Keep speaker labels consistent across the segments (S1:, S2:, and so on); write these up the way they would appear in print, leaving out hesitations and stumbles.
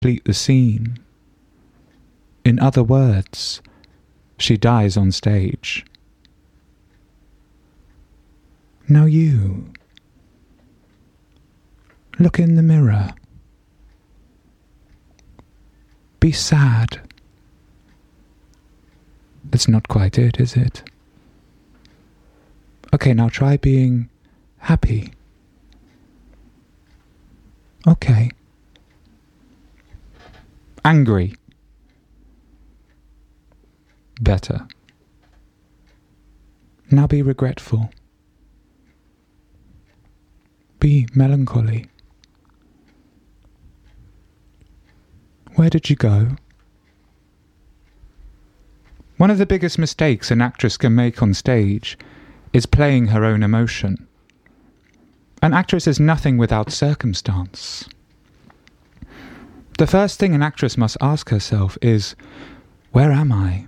S1: complete the scene. In other words, she dies on stage. Now you, look in the mirror. Be sad. That's not quite it, is it? Okay, now try being happy. Okay. Angry. Better. Now be regretful. Be melancholy. Where did you go? One of the biggest mistakes an actress can make on stage is playing her own emotion. An actress is nothing without circumstance. The first thing an actress must ask herself is, where am I?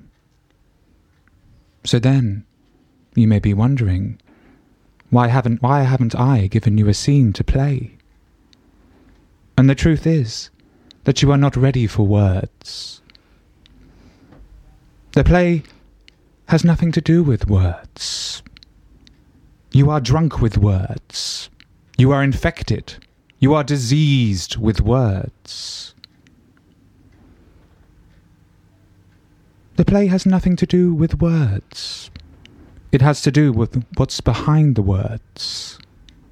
S1: So then, you may be wondering, why haven't I given you a scene to play? And the truth is that you are not ready for words. The play has nothing to do with words. You are drunk with words. You are infected. You are diseased with words. The play has nothing to do with words. It has to do with what's behind the words.